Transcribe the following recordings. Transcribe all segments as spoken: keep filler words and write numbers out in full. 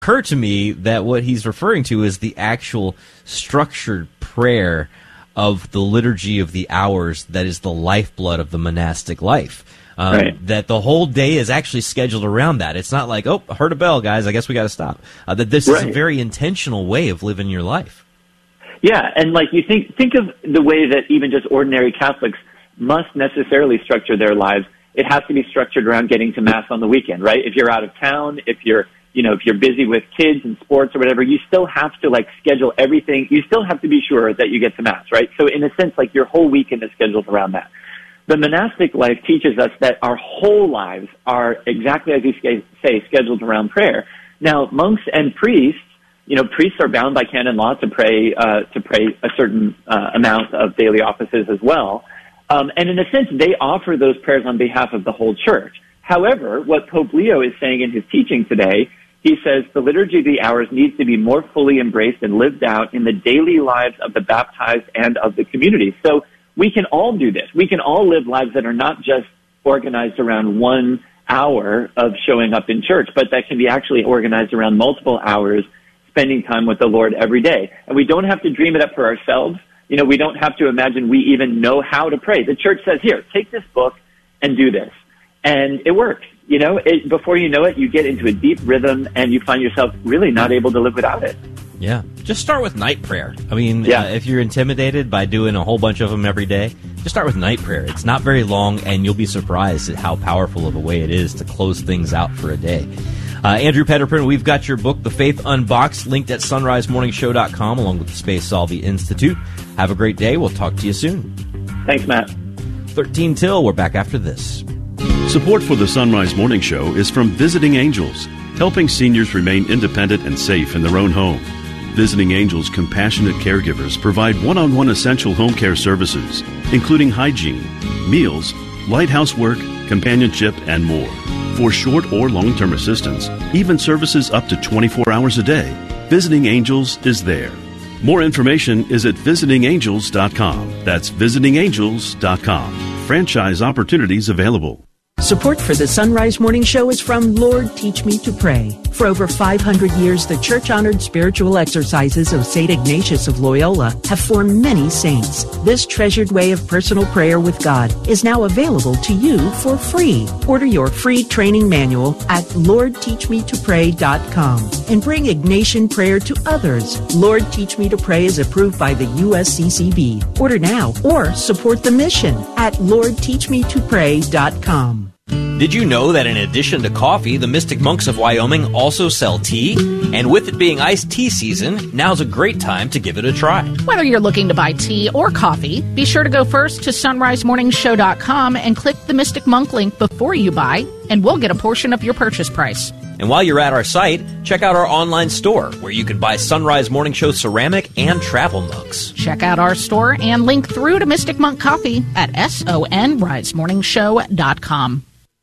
occur to me that what he's referring to is the actual structured prayer of the liturgy of the hours that is the lifeblood of the monastic life. Um, right. That the whole day is actually scheduled around that. It's not like, oh, I heard a bell, guys, I guess we got to stop. Uh, that this right. is a very intentional way of living your life. Yeah, and like you think think of the way that even just ordinary Catholics must necessarily structure their lives. It has to be structured around getting to Mass on the weekend, right? If you're out of town, if you're you know, if you're busy with kids and sports or whatever, you still have to, like, schedule everything. You still have to be sure that you get to Mass, right? So in a sense, like, your whole weekend is scheduled around that. The monastic life teaches us that our whole lives are exactly as you say, scheduled around prayer. Now, monks and priests, you know, priests are bound by canon law to pray, uh, to pray a certain uh, amount of daily offices as well. Um, and in a sense, they offer those prayers on behalf of the whole church. However, what Pope Leo is saying in his teaching today, he says the liturgy of the hours needs to be more fully embraced and lived out in the daily lives of the baptized and of the community. So we can all do this. We can all live lives that are not just organized around one hour of showing up in church, but that can be actually organized around multiple hours spending time with the Lord every day. And we don't have to dream it up for ourselves. You know, we don't have to imagine we even know how to pray. The church says, here, take this book and do this. And it works. You know, it, before you know it, you get into a deep rhythm and you find yourself really not able to live without it. Yeah. Just start with night prayer. I mean, yeah. uh, if you're intimidated by doing a whole bunch of them every day, just start with night prayer. It's not very long, and you'll be surprised at how powerful of a way it is to close things out for a day. Uh, Andrew Petterpin, we've got your book, The Faith Unboxed, linked at sunrise morning show dot com, along with the Space Solvi Institute. Have a great day. We'll talk to you soon. Thanks, Matt. thirteen till. We're back after this. Support for the Sunrise Morning Show is from Visiting Angels, helping seniors remain independent and safe in their own home. Visiting Angels compassionate caregivers provide one-on-one essential home care services, including hygiene, meals, light housework, companionship, and more. For short or long-term assistance, even services up to twenty-four hours a day, Visiting Angels is there. More information is at visiting angels dot com. That's visiting angels dot com. Franchise opportunities available. Support for the Sunrise Morning Show is from Lord Teach Me to Pray. For over five hundred years, the church-honored spiritual exercises of Saint Ignatius of Loyola have formed many saints. This treasured way of personal prayer with God is now available to you for free. Order your free training manual at lord teach me to pray dot com and bring Ignatian prayer to others. Lord Teach Me to Pray is approved by the U S C C B. Order now or support the mission at lord teach me to pray dot com. Did you know that in addition to coffee, the Mystic Monks of Wyoming also sell tea? And with it being iced tea season, now's a great time to give it a try. Whether you're looking to buy tea or coffee, be sure to go first to sunrise morning show dot com and click the Mystic Monk link before you buy, and we'll get a portion of your purchase price. And while you're at our site, check out our online store, where you can buy Sunrise Morning Show ceramic and travel mugs. Check out our store and link through to Mystic Monk Coffee at sunrise morning show dot com.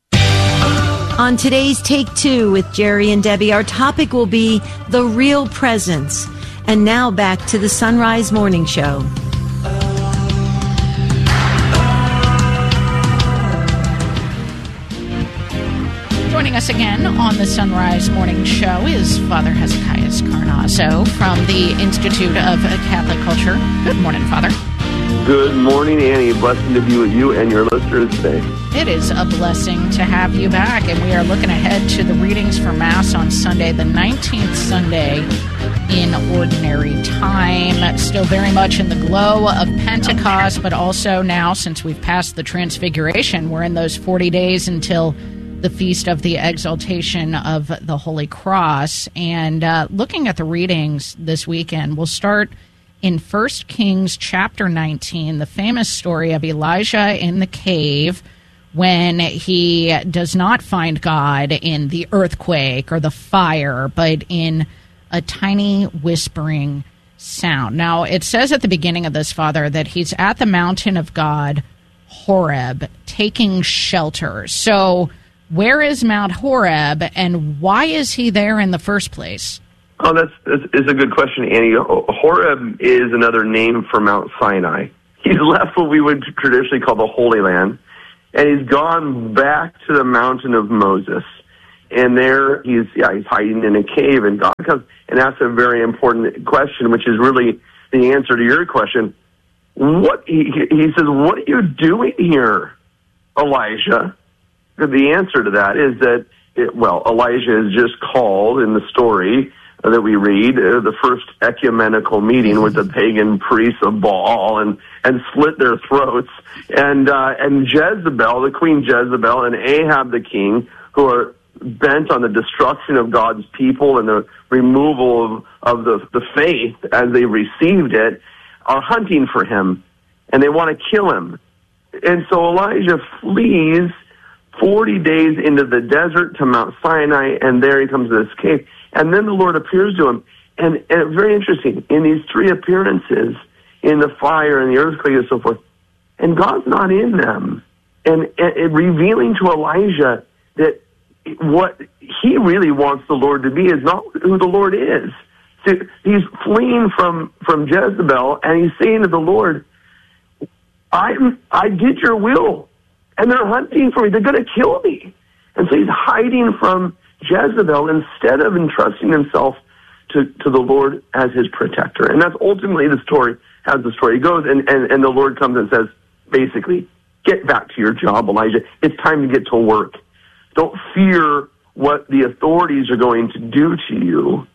On today's Take Two with Jerry and Debbie, our topic will be the real presence. And now back to the Sunrise Morning Show. Joining us again on the Sunrise Morning Show is Father Hezekiah Carnazzo from the Institute of Catholic Culture. Good morning, Father. Good morning, Annie. Blessed to be with you and your listeners today. It is a blessing to have you back, and we are looking ahead to the readings for Mass on Sunday, the nineteenth Sunday in Ordinary Time. Still very much in the glow of Pentecost, but also now, since we've passed the Transfiguration, we're in those forty days until the Feast of the Exaltation of the Holy Cross. And uh, looking at the readings this weekend, we'll start in First Kings chapter nineteen, the famous story of Elijah in the cave when he does not find God in the earthquake or the fire, but in a tiny whispering sound. Now, it says at the beginning of this, Father, that he's at the mountain of God, Horeb, taking shelter. So where is Mount Horeb, and why is he there in the first place? Oh, that's, that's is a good question, Annie. Horeb is another name for Mount Sinai. He's left what we would traditionally call the Holy Land, and he's gone back to the mountain of Moses. And there he's, yeah, he's hiding in a cave, and God comes and asks a very important question, which is really the answer to your question. What he, he says, what are you doing here, Elijah? The answer to that is that, it, well, Elijah is just called in the story that we read, uh, the first ecumenical meeting with the pagan priests of Baal, and, and slit their throats. And, uh, and Jezebel, the queen Jezebel, and Ahab the king, who are bent on the destruction of God's people and the removal of, of the, the faith as they received it, are hunting for him, and they want to kill him. And so Elijah flees forty days into the desert to Mount Sinai, and there he comes to this cave. And then the Lord appears to him. And, and it's very interesting. In these three appearances, in the fire and the earthquake and so forth, and God's not in them. And, and, and revealing to Elijah that what he really wants the Lord to be is not who the Lord is. So he's fleeing from, from Jezebel, and he's saying to the Lord, I'm, I did your will, and they're hunting for me. They're going to kill me. And so he's hiding from Jezebel instead of entrusting himself to, to the Lord as his protector. And that's ultimately the story, how the story goes. And, and, and the Lord comes and says, basically, get back to your job, Elijah. It's time to get to work. Don't fear what the authorities are going to do to you.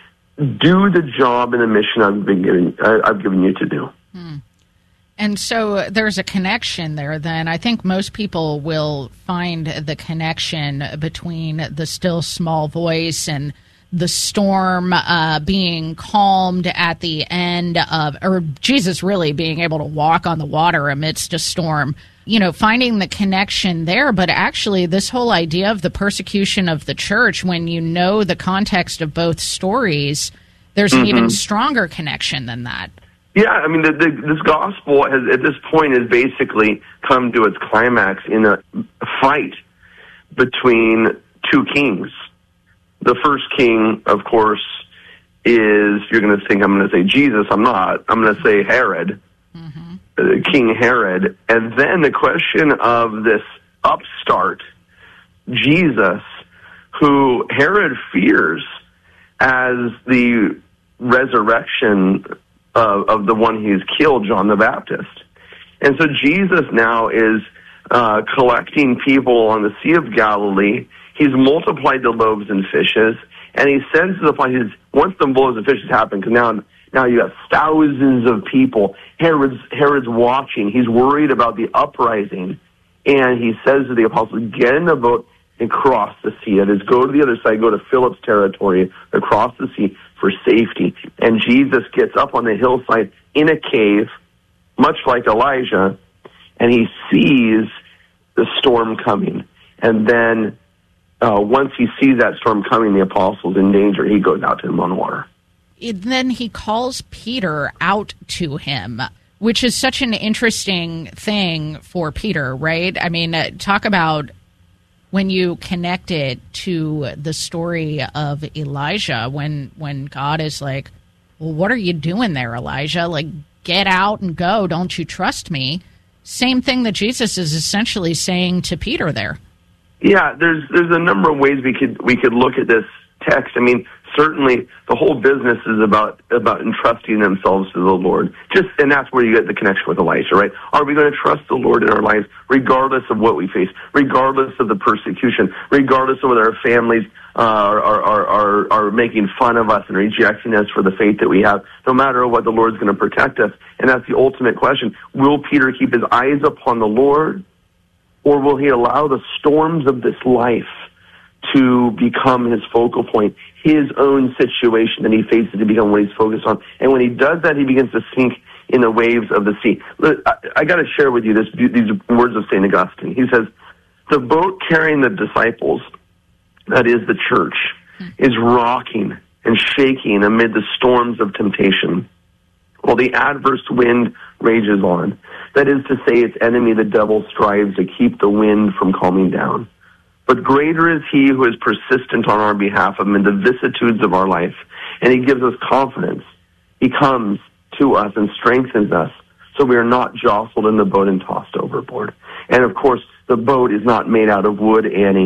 Do the job and the mission I've been given, I've given you to do. Hmm. And so there's a connection there then. I think most people will find the connection between the still small voice and the storm uh, being calmed at the end of, or Jesus really being able to walk on the water amidst a storm. You know, finding the connection there, but actually this whole idea of the persecution of the church, when you know the context of both stories, there's an mm-hmm. even stronger connection than that. Yeah, I mean, the, the, this gospel has, at this point, has basically come to its climax in a fight between two kings. The first king, of course, is, you're going to think I'm going to say Jesus. I'm not. I'm going to say Herod, mm-hmm. uh, King Herod. And then the question of this upstart, Jesus, who Herod fears as the resurrection Of, of the one he's killed, John the Baptist. And so Jesus now is uh, collecting people on the Sea of Galilee. He's multiplied the loaves and fishes, and he sends the places, once the loaves and fishes happen, because now, now you have thousands of people. Herod's, Herod's watching. He's worried about the uprising, and he says to the apostles, get in the boat and cross the sea. That is, go to the other side, go to Philip's territory, across the sea for safety. And Jesus gets up on the hillside in a cave, much like Elijah, and he sees the storm coming. And then uh, once he sees that storm coming, the apostles in danger, he goes out to them on water. And then he calls Peter out to him, which is such an interesting thing for Peter, right? I mean, uh, talk about when you connect it to the story of Elijah, when when God is like, well, what are you doing there, Elijah? Like, get out and go. Don't you trust me? Same thing that Jesus is essentially saying to Peter there. Yeah, there's there's a number of ways we could we could look at this text. I mean, certainly the whole business is about about entrusting themselves to the Lord. Just and that's where you get the connection with Elijah, right? Are we going to trust the Lord in our lives, regardless of what we face, regardless of the persecution, regardless of whether our families uh, are, are are are making fun of us and rejecting us for the faith that we have? No matter what, the Lord's going to protect us, and that's the ultimate question. Will Peter keep his eyes upon the Lord, or will he allow the storms of this life to become his focal point, his own situation that he faces to become what he's focused on? And when he does that, he begins to sink in the waves of the sea. I, I got to share with you this, these words of Saint Augustine. He says, the boat carrying the disciples, that is the church, is rocking and shaking amid the storms of temptation, while the adverse wind rages on. That is to say, its enemy, the devil, strives to keep the wind from calming down. But greater is he who is persistent on our behalf amid the vicissitudes of our life, and he gives us confidence. He comes to us and strengthens us, so we are not jostled in the boat and tossed overboard. And of course, the boat is not made out of wood, Annie.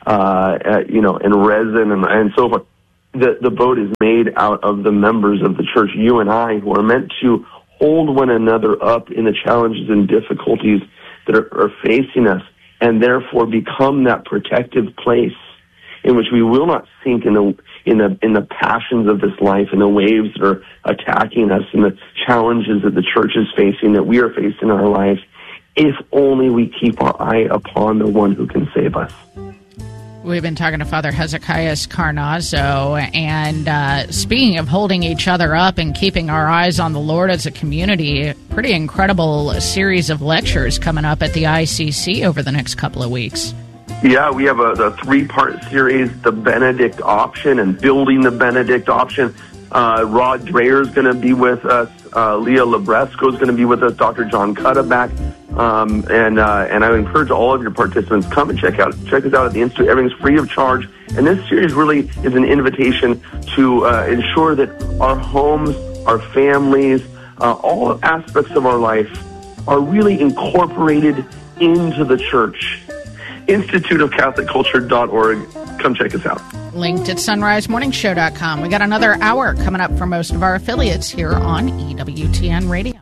uh, uh, you know, and resin and, and so forth. The, the boat is made out of the members of the church, you and I, who are meant to hold one another up in the challenges and difficulties that are, are facing us, and therefore become that protective place in which we will not sink in the in the in the passions of this life and the waves that are attacking us and the challenges that the church is facing, that we are facing in our lives, if only we keep our eye upon the one who can save us. We've been talking to Father Hezekiah Carnazzo, and uh, speaking of holding each other up and keeping our eyes on the Lord as a community, pretty incredible series of lectures coming up at the I C C over the next couple of weeks. Yeah, we have a, a three-part series, The Benedict Option and Building the Benedict Option. Uh, Rod Dreher is going to be with us. Uh, Leah Labresco is going to be with us. Doctor John Cuddeback. Um, and uh, and I would encourage all of your participants, come and check out check us out at the Institute. Everything's free of charge. And this series really is an invitation to uh, ensure that our homes, our families, uh, all aspects of our life are really incorporated into the church. Institute of Catholic Culture dot org. Come check us out. Linked at sunrise morning show dot com. We got another hour coming up for most of our affiliates here on E W T N Radio.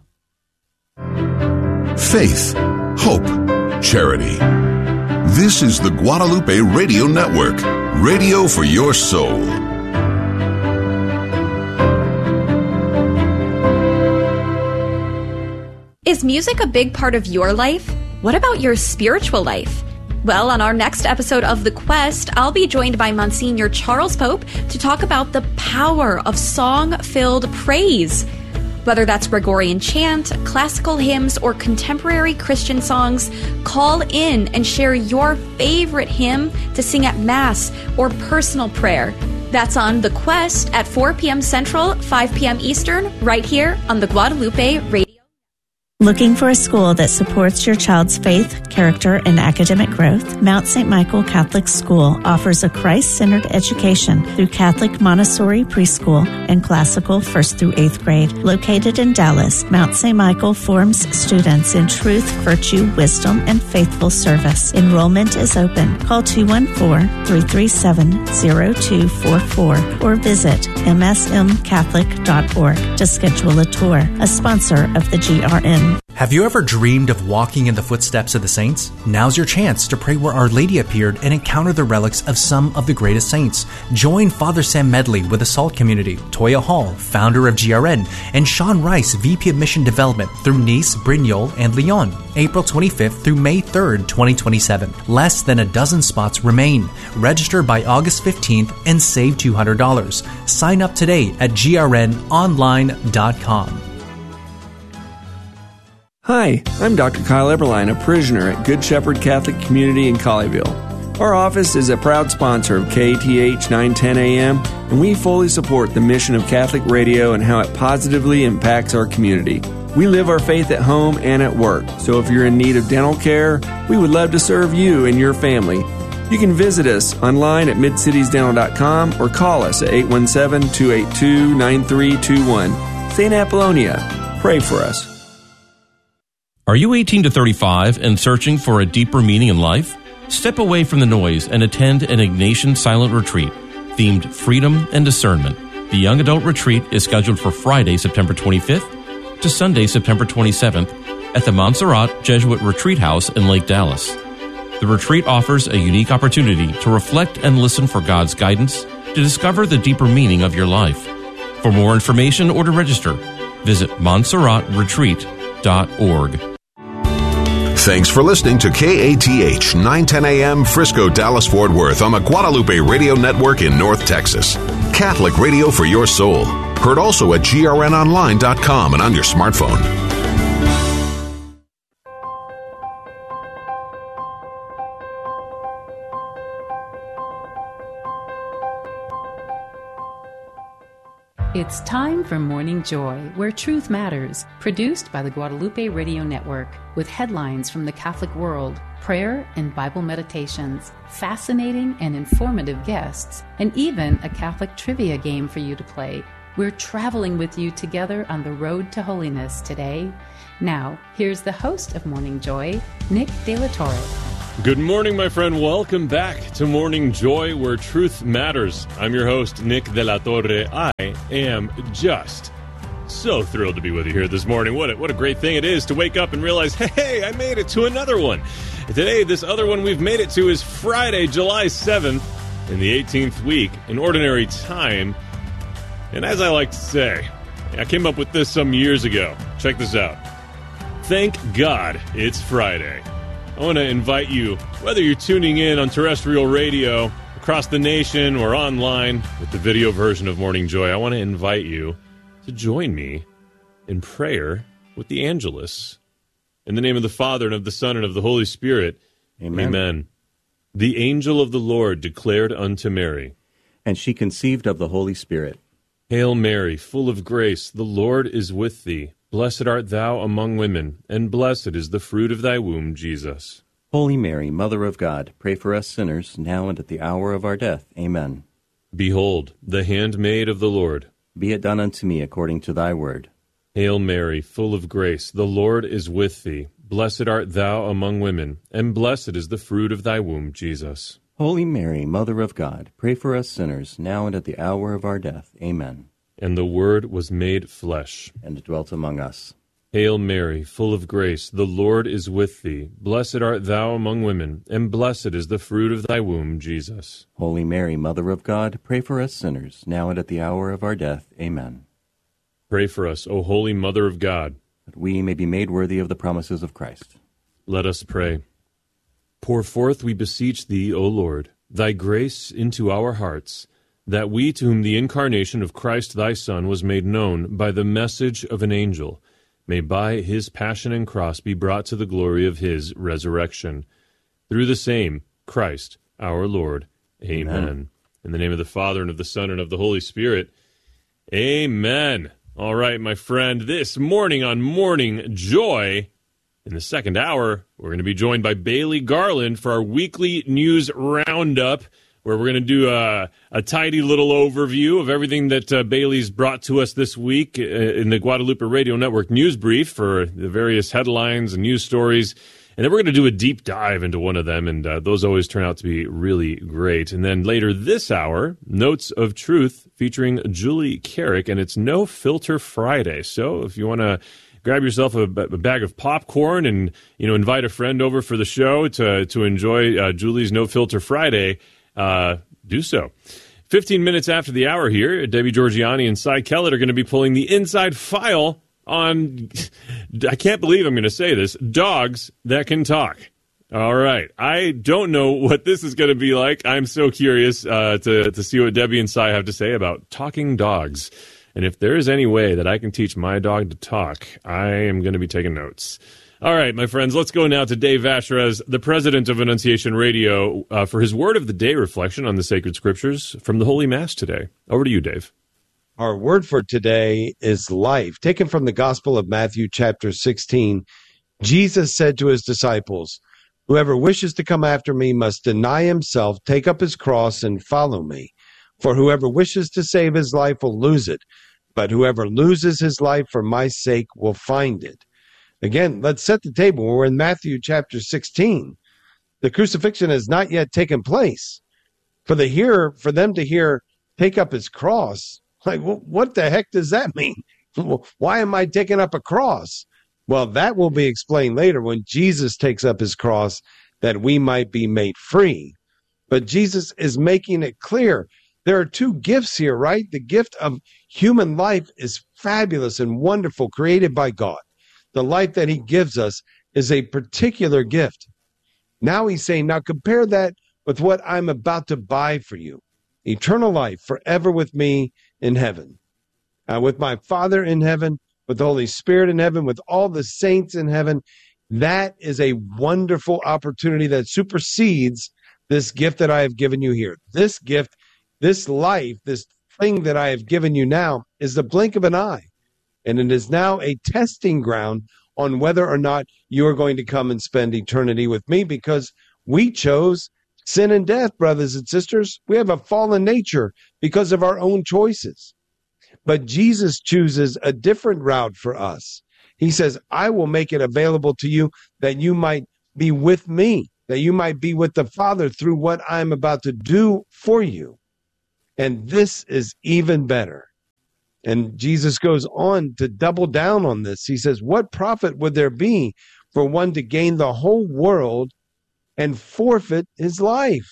Faith, hope, charity. This is the Guadalupe Radio Network, radio for your soul. Is music a big part of your life? What about your spiritual life? Well, on our next episode of The Quest, I'll be joined by Monsignor Charles Pope to talk about the power of song-filled praise. Whether that's Gregorian chant, classical hymns, or contemporary Christian songs, call in and share your favorite hymn to sing at Mass or personal prayer. That's on The Quest at four p.m. Central, five p.m. Eastern, right here on the Guadalupe Radio. Looking for a school that supports your child's faith, character, and academic growth? Mount Saint Michael Catholic School offers a Christ-centered education through Catholic Montessori preschool and classical first through eighth grade. Located in Dallas, Mount Saint Michael forms students in truth, virtue, wisdom, and faithful service. Enrollment is open. Call two one four, three three seven, zero two four four or visit m s m catholic dot org to schedule a tour. A sponsor of the G R N. Have you ever dreamed of walking in the footsteps of the saints? Now's your chance to pray where Our Lady appeared and encounter the relics of some of the greatest saints. Join Father Sam Medley with the Salt Community, Toya Hall, founder of G R N, and Sean Rice, V P of Mission Development through Nice, Brignoles, and Lyon, April twenty-fifth through May third, twenty twenty-seven. Less than a dozen spots remain. Register by August fifteenth and save two hundred dollars. Sign up today at g r n online dot com. Hi, I'm Doctor Kyle Eberline, a parishioner at Good Shepherd Catholic Community in Colleyville. Our office is a proud sponsor of K A T H nine ten A M, and we fully support the mission of Catholic radio and how it positively impacts our community. We live our faith at home and at work, so if you're in need of dental care, we would love to serve you and your family. You can visit us online at mid cities dental dot com or call us at eight one seven, two eight two, nine three two one. Saint Apollonia, pray for us. Are you eighteen to thirty-five and searching for a deeper meaning in life? Step away from the noise and attend an Ignatian silent retreat themed Freedom and Discernment. The Young Adult Retreat is scheduled for Friday, September twenty-fifth to Sunday, September twenty-seventh at the Montserrat Jesuit Retreat House in Lake Dallas. The retreat offers a unique opportunity to reflect and listen for God's guidance to discover the deeper meaning of your life. For more information or to register, visit montserrat retreat dot org. Thanks for listening to K A T H nine ten A M Frisco, Dallas, Fort Worth on the Guadalupe Radio Network in North Texas. Catholic radio for your soul. Heard also at g r n online dot com and on your smartphone. It's time for Morning Joy, where truth matters, produced by the Guadalupe Radio Network, with headlines from the Catholic world, prayer and Bible meditations, fascinating and informative guests, and even a Catholic trivia game for you to play. We're traveling with you together on the road to holiness today. Now, here's the host of Morning Joy, Nick De La Torre. Good morning, my friend. Welcome back to Morning Joy, where truth matters. I'm your host, Nick De La Torre. I am just so thrilled to be with you here this morning. What a, what a great thing it is to wake up and realize, hey, I made it to another one. Today, this other one we've made it to is Friday, July seventh, in the eighteenth week, in Ordinary Time. And as I like to say, I came up with this some years ago. Check this out. Thank God it's Friday. I want to invite you, whether you're tuning in on terrestrial radio, across the nation, or online with the video version of Morning Joy, I want to invite you to join me in prayer with the Angelus. In the name of the Father, and of the Son, and of the Holy Spirit. Amen. Amen. The angel of the Lord declared unto Mary, and she conceived of the Holy Spirit. Hail Mary, full of grace, the Lord is with thee. Blessed art thou among women, and blessed is the fruit of thy womb, Jesus. Holy Mary, Mother of God, pray for us sinners, now and at the hour of our death. Amen. Behold, the handmaid of the Lord. Be it done unto me according to thy word. Hail Mary, full of grace, the Lord is with thee. Blessed art thou among women, and blessed is the fruit of thy womb, Jesus. Holy Mary, Mother of God, pray for us sinners, now and at the hour of our death. Amen. And the Word was made flesh, and dwelt among us. Hail Mary, full of grace, the Lord is with thee. Blessed art thou among women, and blessed is the fruit of thy womb, Jesus. Holy Mary, Mother of God, pray for us sinners, now and at the hour of our death. Amen. Pray for us, O Holy Mother of God, that we may be made worthy of the promises of Christ. Let us pray. Pour forth, we beseech thee, O Lord, thy grace into our hearts, that we, to whom the incarnation of Christ thy Son was made known by the message of an angel, may by his passion and cross be brought to the glory of his resurrection. Through the same Christ our Lord. Amen. Amen. In the name of the Father, and of the Son, and of the Holy Spirit. Amen. All right, my friend, this morning on Morning Joy, in the second hour, we're going to be joined by Bailey Garland for our weekly news roundup, where we're going to do a, a tidy little overview of everything that uh, Bailey's brought to us this week in the Guadalupe Radio Network News Brief for the various headlines and news stories. And then we're going to do a deep dive into one of them, and uh, those always turn out to be really great. And then later this hour, Notes of Truth featuring Julie Carrick, and it's No Filter Friday. So if you want to grab yourself a, a bag of popcorn and, you know, invite a friend over for the show to, to enjoy uh, Julie's No Filter Friday, Uh, do so. Fifteen minutes after the hour here, Debbie Georgiani and Cy Kellett are going to be pulling the inside file on, I can't believe I'm going to say this, dogs that can talk. All right. I don't know what this is going to be like. I'm so curious uh, to, to see what Debbie and Cy have to say about talking dogs. And if there is any way that I can teach my dog to talk, I am going to be taking notes. All right, my friends, let's go now to Dave Vashrez, the president of Annunciation Radio, uh, for his Word of the Day reflection on the sacred scriptures from the Holy Mass today. Over to you, Dave. Our word for today is life. Taken from the Gospel of Matthew, chapter sixteen, Jesus said to his disciples, "Whoever wishes to come after me must deny himself, take up his cross, and follow me. For whoever wishes to save his life will lose it, but whoever loses his life for my sake will find it." Again, let's set the table. We're in Matthew chapter sixteen. The crucifixion has not yet taken place. For the hearer, for them to hear, take up his cross, like, what the heck does that mean? Why am I taking up a cross? Well, that will be explained later when Jesus takes up his cross, that we might be made free. But Jesus is making it clear. There are two gifts here, right? The gift of human life is fabulous and wonderful, created by God. The life that he gives us is a particular gift. Now he's saying, now compare that with what I'm about to buy for you. Eternal life forever with me in heaven. Uh, with my Father in heaven, with the Holy Spirit in heaven, with all the saints in heaven. That is a wonderful opportunity that supersedes this gift that I have given you here. This gift, this life, this thing that I have given you now is the blink of an eye. And it is now a testing ground on whether or not you are going to come and spend eternity with me, because we chose sin and death, brothers and sisters. We have a fallen nature because of our own choices. But Jesus chooses a different route for us. He says, I will make it available to you that you might be with me, that you might be with the Father through what I'm about to do for you. And this is even better. And Jesus goes on to double down on this. He says, what profit would there be for one to gain the whole world and forfeit his life?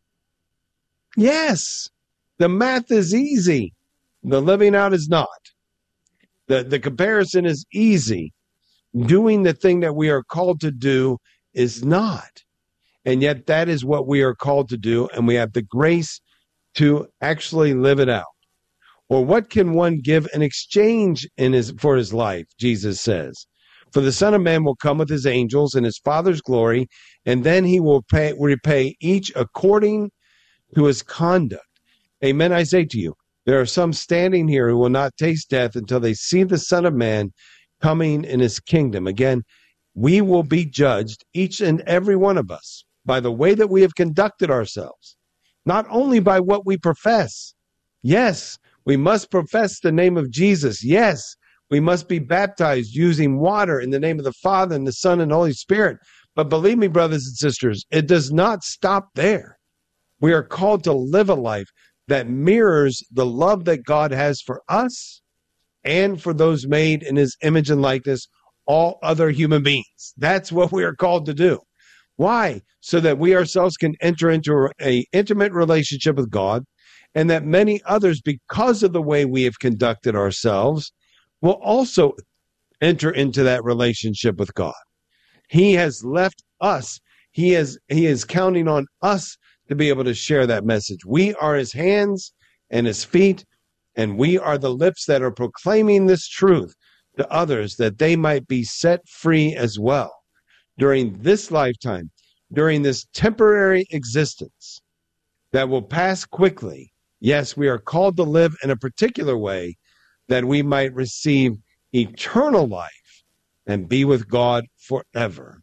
Yes, the math is easy. The living out is not. The, the comparison is easy. Doing the thing that we are called to do is not. And yet that is what we are called to do, and we have the grace to actually live it out. Or what can one give in exchange in his for his life, Jesus says. For the Son of Man will come with his angels in his Father's glory, and then he will pay, repay each according to his conduct. Amen, I say to you, there are some standing here who will not taste death until they see the Son of Man coming in his kingdom. Again, we will be judged, each and every one of us, by the way that we have conducted ourselves, not only by what we profess. Yes, we must profess the name of Jesus. Yes, we must be baptized using water in the name of the Father and the Son and Holy Spirit. But believe me, brothers and sisters, it does not stop there. We are called to live a life that mirrors the love that God has for us and for those made in his image and likeness, all other human beings. That's what we are called to do. Why? So that we ourselves can enter into an intimate relationship with God, and that many others, because of the way we have conducted ourselves, will also enter into that relationship with God. He has left us. He is, he is counting on us to be able to share that message. We are his hands and his feet, and we are the lips that are proclaiming this truth to others, that they might be set free as well during this lifetime, during this temporary existence that will pass quickly. Yes, we are called to live in a particular way that we might receive eternal life and be with God forever.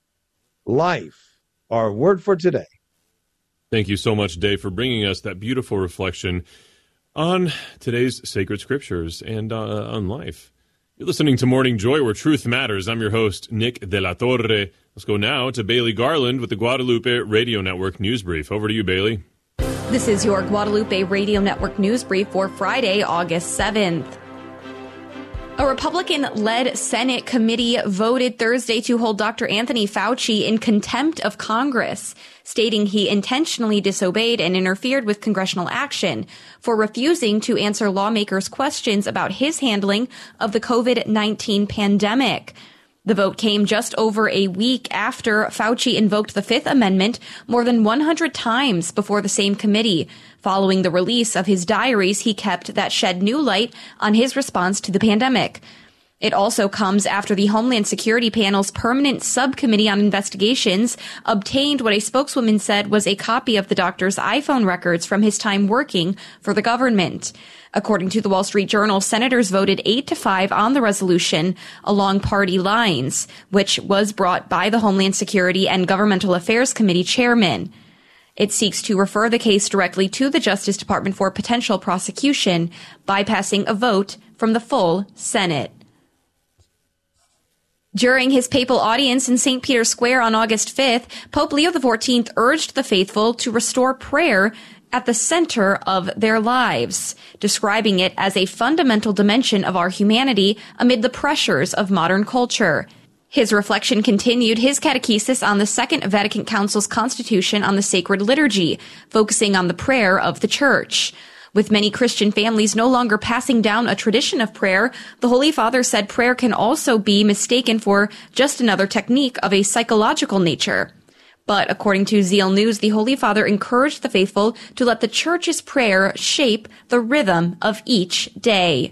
Life, our word for today. Thank you so much, Dave, for bringing us that beautiful reflection on today's sacred scriptures and uh, on life. You're listening to Morning Joy, where truth matters. I'm your host, Nick De La Torre. Let's go now to Bailey Garland with the Guadalupe Radio Network News Brief. Over to you, Bailey. This is your Guadalupe Radio Network News Brief for Friday, August seventh. A Republican-led Senate committee voted Thursday to hold Doctor Anthony Fauci in contempt of Congress, stating he intentionally disobeyed and interfered with congressional action for refusing to answer lawmakers' questions about his handling of the COVID nineteen pandemic. The vote came just over a week after Fauci invoked the Fifth Amendment more than one hundred times before the same committee, following the release of his diaries he kept that shed new light on his response to the pandemic. It also comes after the Homeland Security Panel's Permanent Subcommittee on Investigations obtained what a spokeswoman said was a copy of the doctor's iPhone records from his time working for the government. According to the Wall Street Journal, senators voted eight to five on the resolution along party lines, which was brought by the Homeland Security and Governmental Affairs Committee chairman. It seeks to refer the case directly to the Justice Department for potential prosecution, bypassing a vote from the full Senate. During his papal audience in Saint Peter's Square on August fifth, Pope Leo the fourteenth urged the faithful to restore prayer at the center of their lives, describing it as a fundamental dimension of our humanity amid the pressures of modern culture. His reflection continued his catechesis on the Second Vatican Council's Constitution on the Sacred Liturgy, focusing on the prayer of the Church. With many Christian families no longer passing down a tradition of prayer, the Holy Father said prayer can also be mistaken for just another technique of a psychological nature. But according to Zeal News, the Holy Father encouraged the faithful to let the Church's prayer shape the rhythm of each day.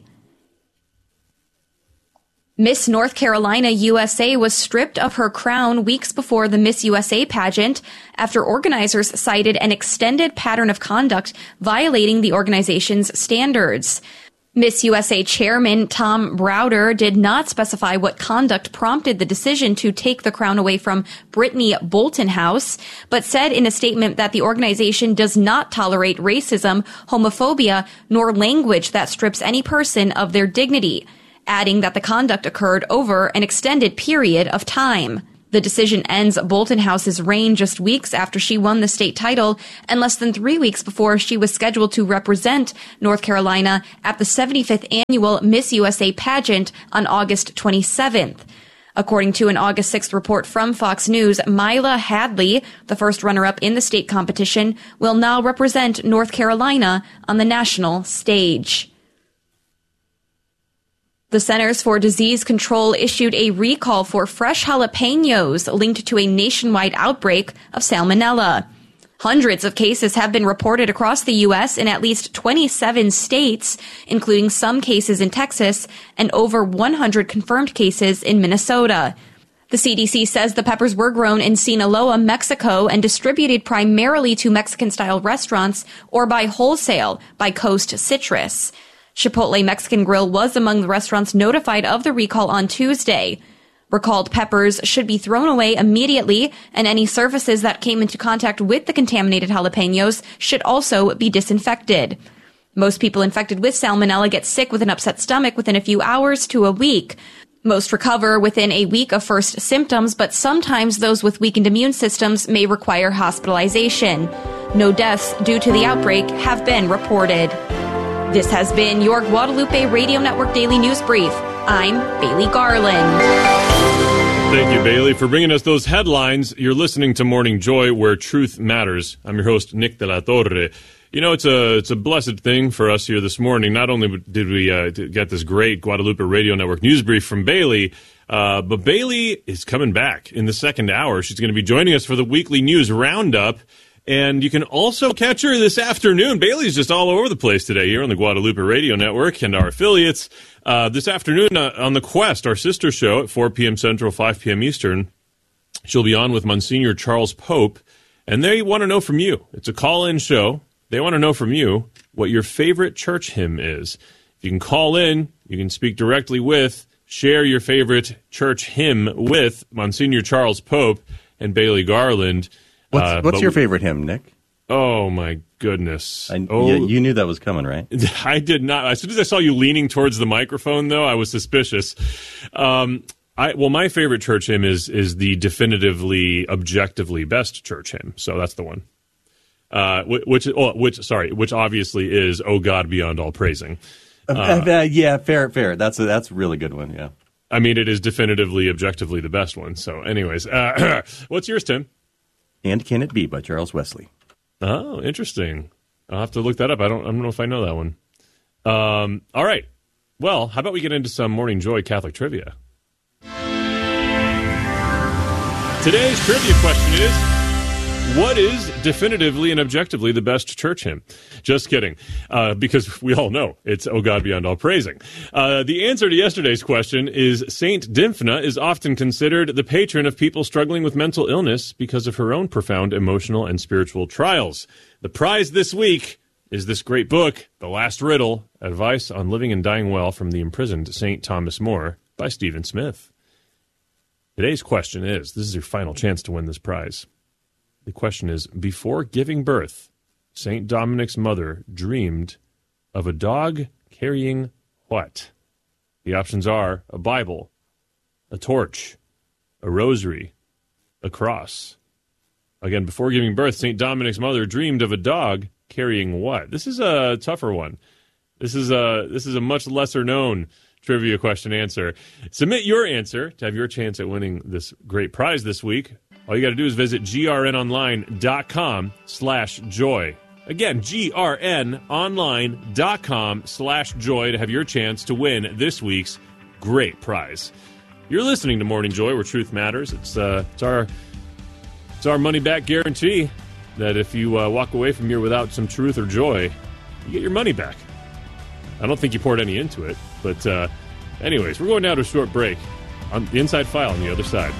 Miss North Carolina U S A was stripped of her crown weeks before the Miss U S A pageant after organizers cited an extended pattern of conduct violating the organization's standards. Miss U S A chairman Tom Browder did not specify what conduct prompted the decision to take the crown away from Brittany Boltonhouse, but said in a statement that the organization does not tolerate racism, homophobia, nor language that strips any person of their dignity, adding that the conduct occurred over an extended period of time. The decision ends Bolton House's reign just weeks after she won the state title and less than three weeks before she was scheduled to represent North Carolina at the seventy-fifth annual Miss U S A pageant on August twenty-seventh. According to an August sixth report from Fox News, Mila Hadley, the first runner-up in the state competition, will now represent North Carolina on the national stage. The Centers for Disease Control issued a recall for fresh jalapenos linked to a nationwide outbreak of salmonella. Hundreds of cases have been reported across the U S in at least twenty-seven states, including some cases in Texas and over one hundred confirmed cases in Minnesota. The C D C says the peppers were grown in Sinaloa, Mexico, and distributed primarily to Mexican-style restaurants or by wholesale by Coast Citrus. Chipotle Mexican Grill was among the restaurants notified of the recall on Tuesday. Recalled peppers should be thrown away immediately, and any surfaces that came into contact with the contaminated jalapenos should also be disinfected. Most people infected with salmonella get sick with an upset stomach within a few hours to a week. Most recover within a week of first symptoms, but sometimes those with weakened immune systems may require hospitalization. No deaths due to the outbreak have been reported. This has been your Guadalupe Radio Network Daily News Brief. I'm Bailey Garland. Thank you, Bailey, for bringing us those headlines. You're listening to Morning Joy, where truth matters. I'm your host, Nick de la Torre. You know, it's a it's a blessed thing for us here this morning. Not only did we uh, get this great Guadalupe Radio Network news brief from Bailey, uh, but Bailey is coming back in the second hour. She's going to be joining us for the weekly news roundup. And you can also catch her this afternoon. Bailey's just all over the place today here on the Guadalupe Radio Network and our affiliates. Uh, this afternoon uh, on The Quest, our sister show at four p.m. Central, five p.m. Eastern, she'll be on with Monsignor Charles Pope, and they want to know from you. It's a call-in show. They want to know from you what your favorite church hymn is. If you can call in, you can speak directly with, share your favorite church hymn with Monsignor Charles Pope and Bailey Garland. What's, uh, what's your favorite hymn, Nick? Oh, my goodness. I, oh, you, you knew that was coming, right? I did not. As soon as I saw you leaning towards the microphone, though, I was suspicious. Um, I, well, my favorite church hymn is is the definitively, objectively best church hymn. So that's the one. Uh, which, oh, which, sorry, which obviously is "O God Beyond All Praising." Uh, uh, uh, yeah, fair, fair. That's a, that's a really good one. Yeah. I mean, it is definitively, objectively the best one. So, anyways, uh, what's yours, Tim? And Can It Be by Charles Wesley. Oh, interesting. I'll have to look that up. I don't, I don't know if I know that one. Um, all right. Well, how about we get into some Morning Joy Catholic trivia? Today's trivia question is, what is definitively and objectively the best church hymn? Just kidding, uh, because we all know it's "O God Beyond All Praising." Uh, the answer to yesterday's question is Saint Dymphna is often considered the patron of people struggling with mental illness because of her own profound emotional and spiritual trials. The prize this week is this great book, The Last Riddle, Advice on Living and Dying Well from the Imprisoned Saint Thomas More by Stephen Smith. Today's question is, this is your final chance to win this prize. The question is, before giving birth, Saint Dominic's mother dreamed of a dog carrying what? The options are a Bible, a torch, a rosary, a cross. Again, before giving birth, Saint Dominic's mother dreamed of a dog carrying what? This is a tougher one. This is a, this is a much lesser known trivia question answer. Submit your answer to have your chance at winning this great prize this week. All you got to do is visit grnonline.com slash joy. Again, grnonline.com slash joy to have your chance to win this week's great prize. You're listening to Morning Joy, where truth matters. It's uh, it's our it's our money back guarantee that if you uh, walk away from here without some truth or joy, you get your money back. I don't think you poured any into it, but uh, anyways, we're going down to a short break on the Inside File on the other side.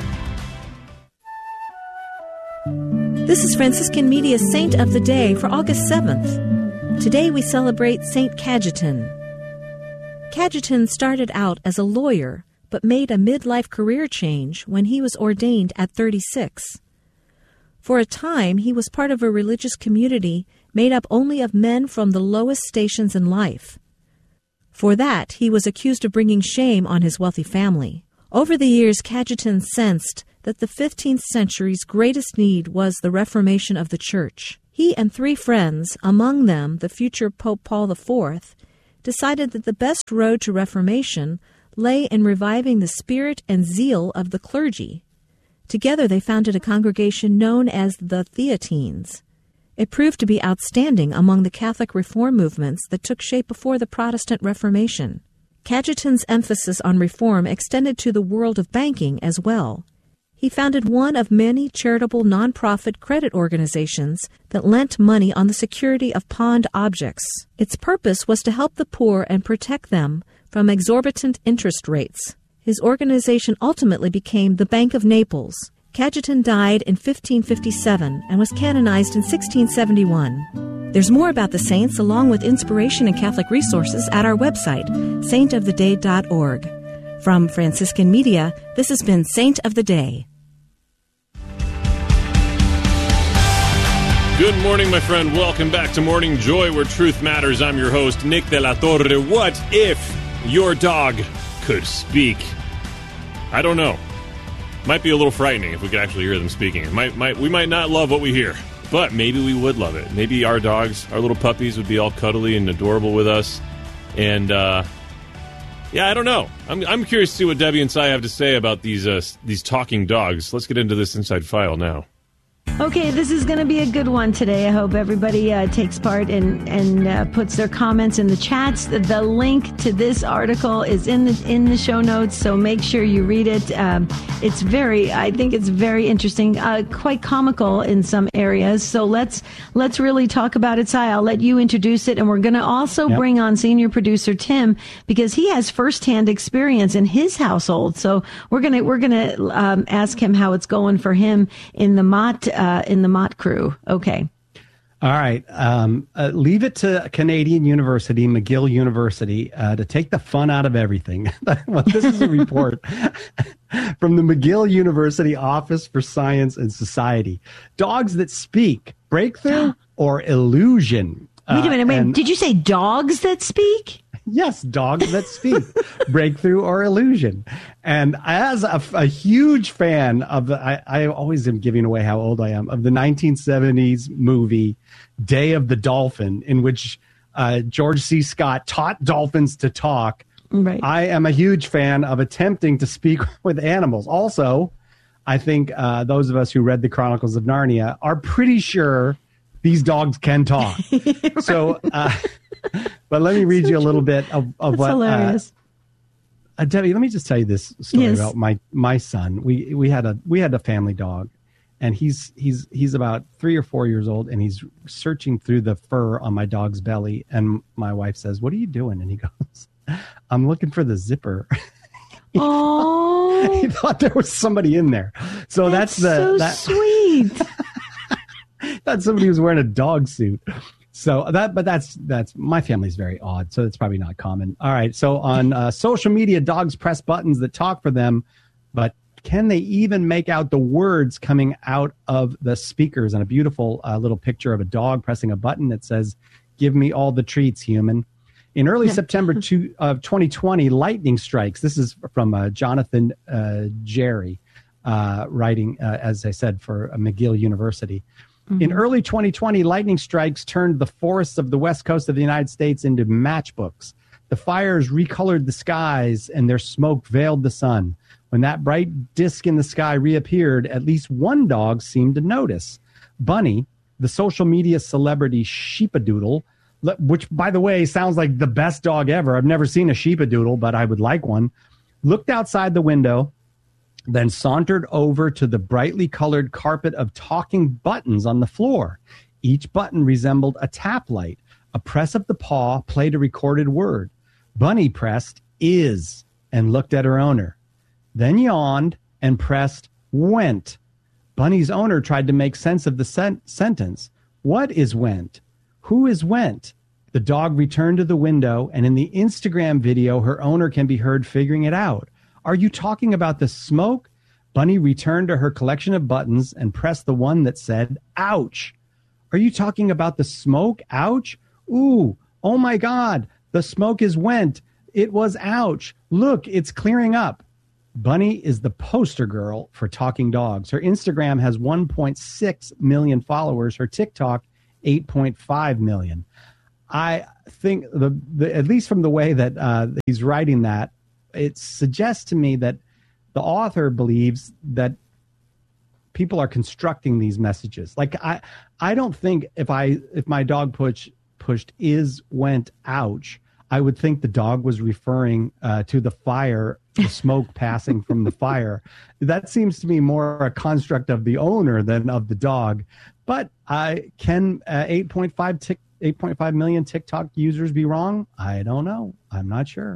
This is Franciscan Media's Saint of the Day for August seventh. Today we celebrate Saint Cajetan. Cajetan started out as a lawyer, but made a midlife career change when he was ordained at thirty-six. For a time, he was part of a religious community made up only of men from the lowest stations in life. For that, he was accused of bringing shame on his wealthy family. Over the years, Cajetan sensed that the fifteenth century's greatest need was the reformation of the Church. He and three friends, among them the future Pope Paul the Fourth, decided that the best road to reformation lay in reviving the spirit and zeal of the clergy. Together they founded a congregation known as the Theatines. It proved to be outstanding among the Catholic reform movements that took shape before the Protestant Reformation. Cajetan's emphasis on reform extended to the world of banking as well. He founded one of many charitable nonprofit credit organizations that lent money on the security of pawned objects. Its purpose was to help the poor and protect them from exorbitant interest rates. His organization ultimately became the Bank of Naples. Cajetan died in fifteen fifty-seven and was canonized in sixteen seventy-one. There's more about the saints along with inspiration and Catholic resources at our website, saint of the day dot org. From Franciscan Media, this has been Saint of the Day. Good morning, my friend. Welcome back to Morning Joy, where truth matters. I'm your host, Nick de la Torre. What if your dog could speak? I don't know. Might be a little frightening if we could actually hear them speaking. Might, might, we might not love what we hear, but maybe we would love it. Maybe our dogs, our little puppies, would be all cuddly and adorable with us. And, uh, yeah, I don't know. I'm, I'm curious to see what Debbie and Cy have to say about these, uh, these talking dogs. Let's get into this Inside File now. Okay, this is going to be a good one today. I hope everybody uh, takes part and and uh, puts their comments in the chats. The, the link to this article is in the in the show notes, so make sure you read it. Um, it's very, I think it's very interesting, uh, quite comical in some areas. So let's let's really talk about it. Si, I'll let you introduce it, and we're going to also yep. bring on senior producer Tim because he has firsthand experience in his household. So we're gonna we're gonna um, ask him how it's going for him in the Mott. Uh, in the Mott crew. Okay. All right. Um, uh, leave it to Canadian University, McGill University, uh, to take the fun out of everything. Well, this is a report from the McGill University Office for Science and Society. Dogs that speak, breakthrough or illusion? Wait a minute. Wait, uh, and, did you say dogs that speak? Yes, dogs that speak, breakthrough or illusion. And as a, a huge fan of the, I, I always am giving away how old I am, of the nineteen seventies movie Day of the Dolphin, in which uh, George C. Scott taught dolphins to talk. Right. I am a huge fan of attempting to speak with animals. Also, I think uh, those of us who read the Chronicles of Narnia are pretty sure these dogs can talk. Right. So, uh, but let me read so you a little true. bit of, of That's what. Hilarious. Uh, uh, Debbie, let me just tell you this story yes. about my my son. We we had a we had a family dog, and he's he's he's about three or four years old, and he's searching through the fur on my dog's belly. And my wife says, "What are you doing?" And he goes, "I'm looking for the zipper." Oh, he thought there was somebody in there. So that's, that's the so that, sweet. That's somebody who's wearing a dog suit. So that, but that's, that's, my family's very odd, so it's probably not common. All right. So on uh, social media, dogs press buttons that talk for them, but can they even make out the words coming out of the speakers? And a beautiful uh, little picture of a dog pressing a button that says, "Give me all the treats, human." In early yeah. September two, of twenty twenty, lightning strikes. This is from uh, Jonathan uh, Jerry, uh, writing, uh, as I said, for uh, McGill University. Mm-hmm. In early twenty twenty, lightning strikes turned the forests of the west coast of the United States into matchbooks. The fires recolored the skies, and their smoke veiled the sun. When that bright disk in the sky reappeared, at least one dog seemed to notice. Bunny, the social media celebrity Sheepadoodle, which, by the way, sounds like the best dog ever. I've never seen a Sheepadoodle, but I would like one, looked outside the window, then sauntered over to the brightly colored carpet of talking buttons on the floor. Each button resembled a tap light. A press of the paw played a recorded word. Bunny pressed "is" and looked at her owner, then yawned and pressed "went." Bunny's owner tried to make sense of the sen- sentence. What is went? Who is went? The dog returned to the window, and in the Instagram video, her owner can be heard figuring it out. Are you talking about the smoke? Bunny returned to her collection of buttons and pressed the one that said, "ouch." Are you talking about the smoke? Ouch. Ooh, oh my God, the smoke is went. It was ouch. Look, it's clearing up. Bunny is the poster girl for talking dogs. Her Instagram has one point six million followers. Her TikTok, eight point five million. I think, the, the at least from the way that uh, he's writing that, it suggests to me that the author believes that people are constructing these messages. Like, I, I don't think if I if my dog push, pushed is went ouch, I would think the dog was referring uh, to the fire, the smoke passing from the fire. That seems to me more a construct of the owner than of the dog. But I can uh, eight point five tick, eight point five million TikTok users be wrong? I don't know. I'm not sure.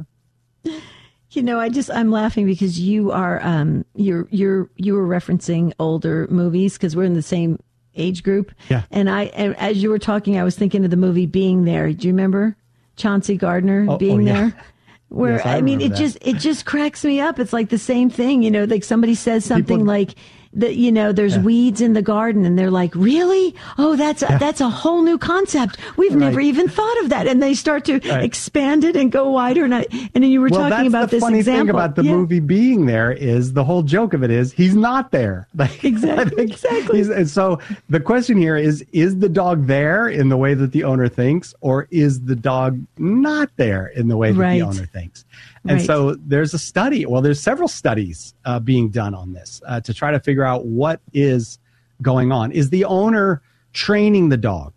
You know, I just I'm laughing because you are um you're you're you were referencing older movies because we're in the same age group. Yeah. And I and as you were talking, I was thinking of the movie Being There. Do you remember Chauncey Gardner oh, being oh, yeah. there? Where yes, I, I mean, it that. just it just cracks me up. It's like the same thing, you know. Like somebody says something People, like that, you know. There's yeah. weeds in the garden, and they're like, "Really? Oh, that's a, yeah. that's a whole new concept. We've right. never even thought of that." And they start to right. expand it and go wider. And I, and then you were well, talking that's about the this funny example. thing about the yeah. movie Being There is the whole joke of it is he's not there. Like, exactly. exactly. He's, and so the question here is: is the dog there in the way that the owner thinks, or is the dog not there in the way that right. the owner thinks? And right. so there's a study. Well, there's several studies uh, being done on this uh, to try to figure out what is going on. Is the owner training the dog?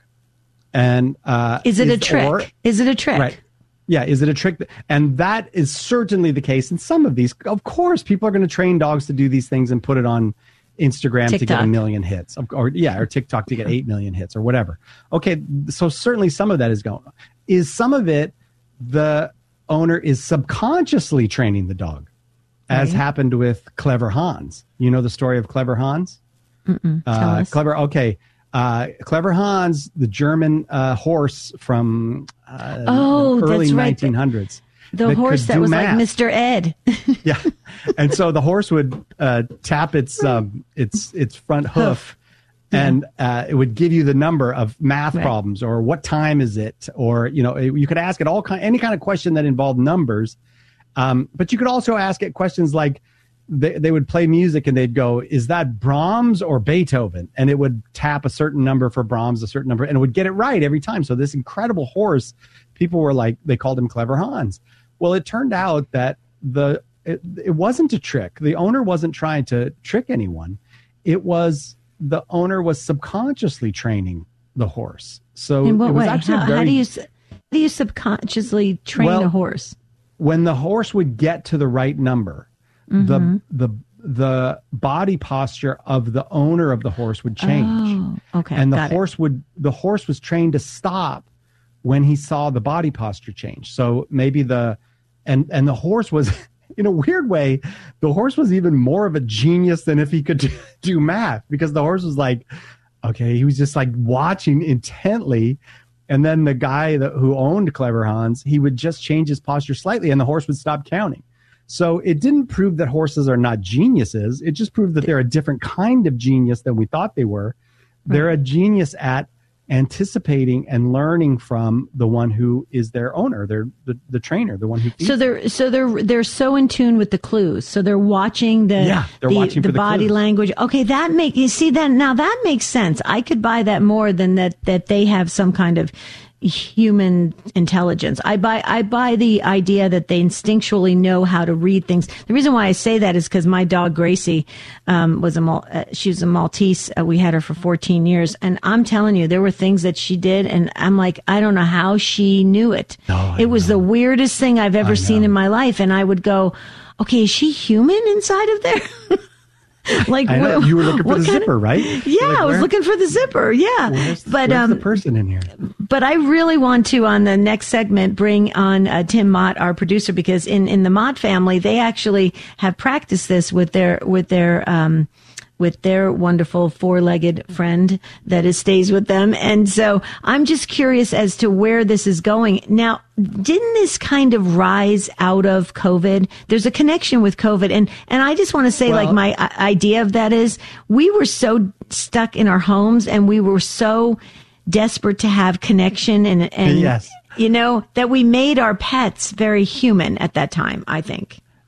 And uh, is it is, a trick? Or, is it a trick? Right. Yeah. Is it a trick? And that is certainly the case in some of these. Of course, people are going to train dogs to do these things and put it on Instagram TikTok. to get a million hits, or yeah, or TikTok to get eight million hits, or whatever. Okay, so certainly some of that is going on. Is some of it the owner is subconsciously training the dog, as right. happened with Clever Hans? You know the story of Clever Hans? Mm-mm. Tell Uh, us. Clever, okay. Uh, Clever Hans, the German uh, horse from uh, oh, the early that's right. nineteen hundreds. The that horse that was math. like Mister Ed. Yeah, and so the horse would uh, tap its um, its its front hoof, yeah. and uh, it would give you the number of math right. problems, or what time is it, or you know, you could ask it all kind any kind of question that involved numbers, um, but you could also ask it questions like they they would play music and they'd go, "Is that Brahms or Beethoven?" And it would tap a certain number for Brahms, a certain number, and it would get it right every time. So this incredible horse, people were like, they called him Clever Hans. Well, it turned out that the it, it wasn't a trick. The owner wasn't trying to trick anyone. It was the owner was subconsciously training the horse. So in what it was way? actually How, very, how do you how do you subconsciously train well, a horse? When the horse would get to the right number, mm-hmm. the the the body posture of the owner of the horse would change. Oh, okay, and the got horse it. would the horse was trained to stop when he saw the body posture change. So maybe the and and the horse was, in a weird way, the horse was even more of a genius than if he could do, do math, because the horse was like, okay, he was just like watching intently. And then the guy that, who owned Clever Hans, he would just change his posture slightly and the horse would stop counting. So it didn't prove that horses are not geniuses. It just proved that they're a different kind of genius than we thought they were. They're a genius at anticipating and learning from the one who is their owner, they're the, the trainer, the one who feeds so they're so they're they're so in tune with the clues. So they're watching the yeah, they're the, watching the for the body clues. language. Okay, that make you see that now that makes sense. I could buy that more than that that they have some kind of human intelligence. I buy I buy the idea that they instinctually know how to read things. The reason why I say that is because my dog Gracie um, was a Mal- uh, she was a Maltese. Uh, we had her for fourteen years, and I'm telling you, there were things that she did, and I'm like, I don't know how she knew it. No, it was know. the weirdest thing I've ever seen in my life, and I would go, okay, is she human inside of there? Like I know. what, You were looking for the zipper, of, right? Yeah, like, I was where, looking for the zipper. Yeah, where's, but where's um, the person in here? But I really want to, on the next segment, bring on uh, Tim Mott, our producer, because in, in the Mott family, they actually have practiced this with their with their um, with their wonderful four-legged friend that is stays with them. And so I'm just curious as to where this is going. Now, didn't this kind of rise out of COVID? There's a connection with COVID. And, and I just want to say, well, like, my idea of that is we were so stuck in our homes and we were so desperate to have connection and, and yes. you know, that we made our pets very human at that time, I think.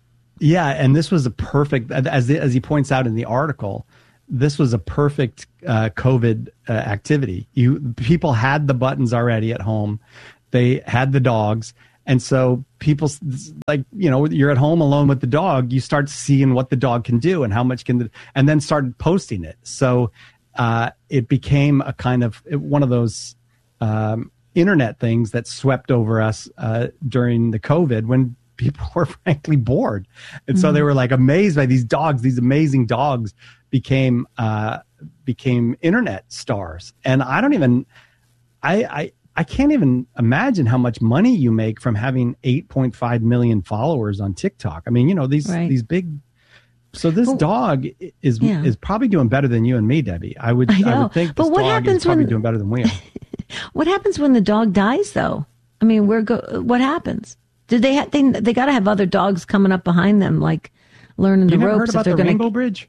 Yeah, and this was a perfect, as the, as he points out in the article, this was a perfect uh, COVID uh, activity. You people had the buttons already at home, they had the dogs, and so people, like, you know, you're at home alone with the dog, you start seeing what the dog can do and how much can, the, and then started posting it. So uh, it became a kind of one of those um, internet things that swept over us uh, during the COVID when people were frankly bored. And so mm-hmm. they were like amazed by these dogs, these amazing dogs became, uh, became internet stars. And I don't even, I, I, I can't even imagine how much money you make from having eight point five million followers on TikTok. I mean, you know, these, right. these big, so this well, dog is, yeah. is probably doing better than you and me, Debbie. I would, I, I would think this but what dog happens is probably when, doing better than we are. What happens when the dog dies though? I mean, where go, what happens? Did they have, they, they got to have other dogs coming up behind them, like learning the you ropes. Heard about if they're the gonna... Rainbow Bridge?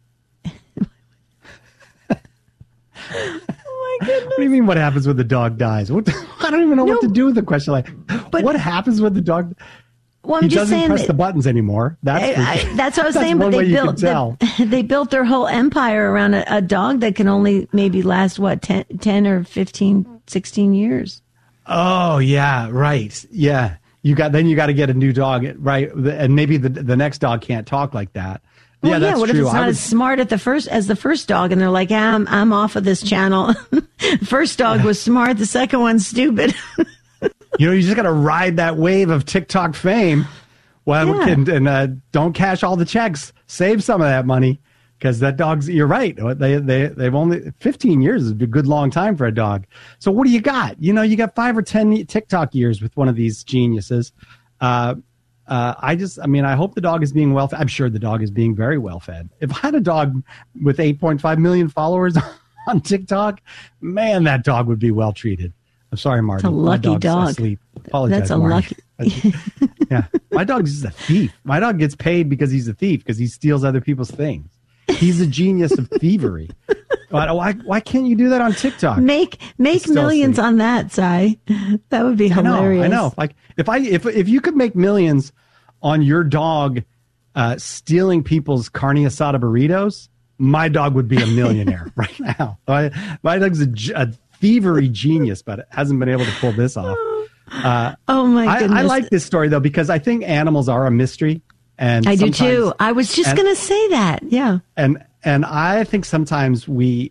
Oh my goodness. What do you mean what happens when the dog dies? What, I don't even know no, what to do with the question. Like, but, what happens when the dog... Well, I'm he just doesn't saying press that, the buttons anymore. That's, I, I, that's what I was that's saying. But they built the, they built their whole empire around a, a dog that can only maybe last, what, ten, ten or fifteen, sixteen years. Oh, yeah, right. Yeah. You got then you got to get a new dog, right? And maybe the the next dog can't talk like that. Well, yeah, yeah. that's what true. if it's not would... as smart at the first as the first dog, and they're like, ah, "I'm I'm off of this channel." First dog was smart, the second one's stupid. You know, you just got to ride that wave of TikTok fame. Well, yeah. and, and uh, don't cash all the checks. Save some of that money because that dog's. You're right. They they they've only fifteen years is a good long time for a dog. So what do you got? You know, you got five or ten TikTok years with one of these geniuses. Uh, uh, I just, I mean, I hope the dog is being well fed. I'm sure the dog is being very well fed. If I had a dog with eight point five million followers on TikTok, man, that dog would be well treated. I'm sorry, Marty. It's a lucky my dog's dog. Asleep. Apologize, That's a Marty. lucky. Yeah, my dog's just a thief. My dog gets paid because he's a thief because he steals other people's things. He's a genius of thievery. Why, why, why can't you do that on TikTok? Make make millions on that, Si. That would be hilarious. I know, I know. Like if I if if you could make millions on your dog uh, stealing people's carne asada burritos, my dog would be a millionaire right now. My, my dog's a, a thievery genius, but it hasn't been able to pull this off. Uh, oh my goodness! I, I like this story though because I think animals are a mystery. And I do too. I was just going to say that. Yeah. And and I think sometimes we,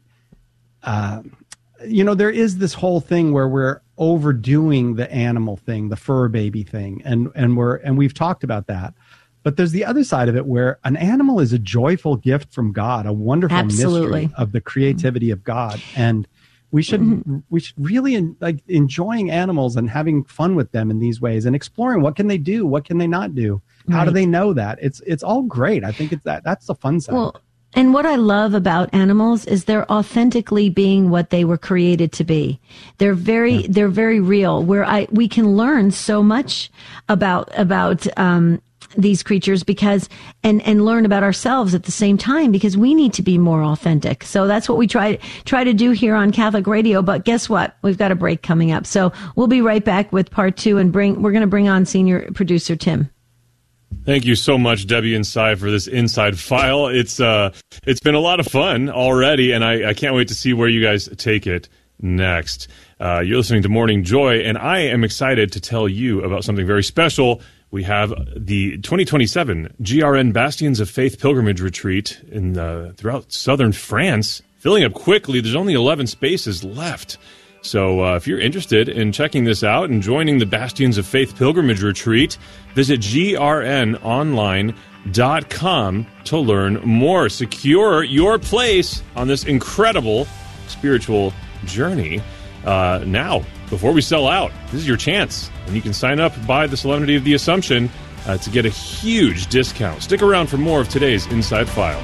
uh, you know, there is this whole thing where we're overdoing the animal thing, the fur baby thing, and and we're and we've talked about that. But there's the other side of it where an animal is a joyful gift from God, a wonderful Absolutely. mystery of the creativity of God, and we should mm-hmm. we should really like enjoying animals and having fun with them in these ways and exploring what can they do, what can they not do. How right. do they know that? It's it's all great. I think it's that that's the fun side. Well, and what I love about animals is they're authentically being what they were created to be. They're very yeah. they're very real. Where I we can learn so much about about um, these creatures because and and learn about ourselves at the same time because we need to be more authentic. So that's what we try try to do here on Catholic Radio. But guess what? We've got a break coming up. So we'll be right back with part two and bring we're going to bring on senior producer Tim. Thank you so much, Debbie and Si, for this inside file. It's uh, it's been a lot of fun already, and I, I can't wait to see where you guys take it next. Uh, you're listening to Morning Joy, and I am excited to tell you about something very special. We have the twenty twenty-seven G R N Bastions of Faith Pilgrimage Retreat in uh, throughout southern France, filling up quickly. There's only eleven spaces left. So uh, if you're interested in checking this out and joining the Bastions of Faith Pilgrimage Retreat, visit G R N online dot com to learn more. Secure your place on this incredible spiritual journey uh, now, before we sell out. This is your chance. And you can sign up by the Solemnity of the Assumption uh, to get a huge discount. Stick around for more of today's Inside File.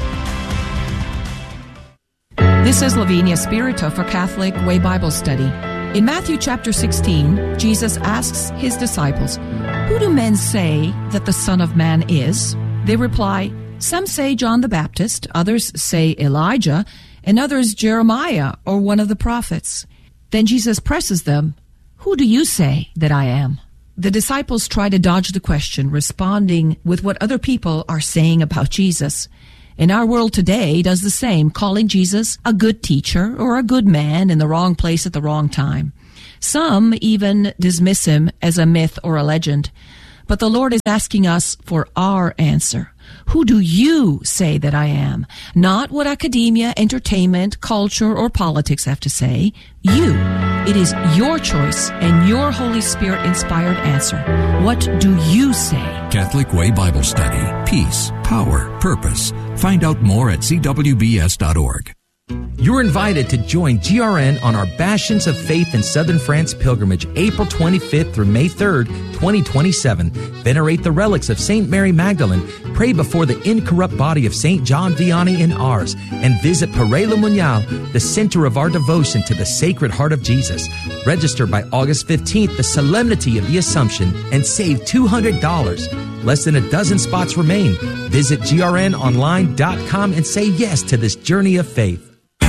This is Lavinia Spirito for Catholic Way Bible Study. In Matthew chapter sixteen, Jesus asks his disciples, "Who do men say that the Son of Man is?" They reply, "Some say John the Baptist, others say Elijah, and others Jeremiah or one of the prophets." Then Jesus presses them, "Who do you say that I am?" The disciples try to dodge the question, responding with what other people are saying about Jesus. And our world today does the same, calling Jesus a good teacher or a good man in the wrong place at the wrong time. Some even dismiss him as a myth or a legend. But the Lord is asking us for our answer. Who do you say that I am? Not what academia, entertainment, culture, or politics have to say. You. It is your choice and your Holy Spirit-inspired answer. What do you say? Catholic Way Bible Study. Peace, power, purpose. Find out more at c w b s dot org. You're invited to join G R N on our Bastions of Faith in Southern France pilgrimage, April twenty-fifth through May third, twenty twenty-seven. Venerate the relics of Saint Mary Magdalene, pray before the incorrupt body of Saint John Vianney in Ars, and visit Père Le Monial, the center of our devotion to the Sacred Heart of Jesus. Register by August fifteenth, the Solemnity of the Assumption, and save two hundred dollars. Less than a dozen spots remain. Visit G R N online dot com and say yes to this journey of faith.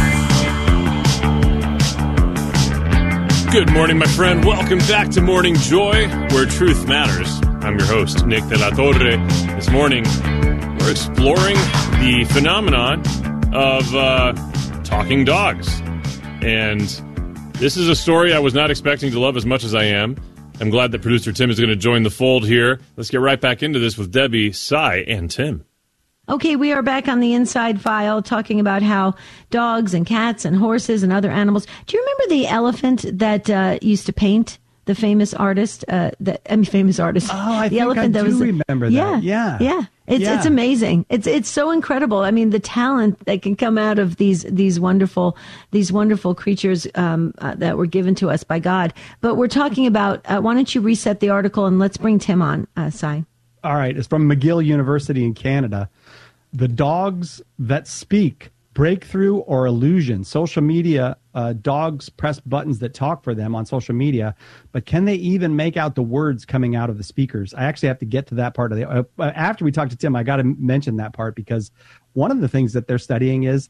Good morning, my friend. Welcome back to Morning Joy, where truth matters. I'm your host, Nick de la Torre. This morning, we're exploring the phenomenon of uh, talking dogs. And this is a story I was not expecting to love as much as I am. I'm glad that producer Tim is going to join the fold here. Let's get right back into this with Debbie, Cy, and Tim. Okay, we are back on the Inside File talking about how dogs and cats and horses and other animals. Do you remember the elephant that uh, used to paint? The famous artist, uh, the I mean, famous artist. Oh, I the think elephant I that do was, remember that. Yeah, Yeah, yeah. It's yeah. it's amazing. It's it's so incredible. I mean, the talent that can come out of these these wonderful these wonderful creatures um, uh, that were given to us by God. But we're talking about. Uh, why don't you reset the article and let's bring Tim on, uh, Cy. All right, it's from McGill University in Canada. The dogs that speak, breakthrough or illusion. Social media, uh, dogs press buttons that talk for them on social media, but can they even make out the words coming out of the speakers? I actually have to get to that part of the, uh, after we talk to Tim, I got to mention that part because one of the things that they're studying is,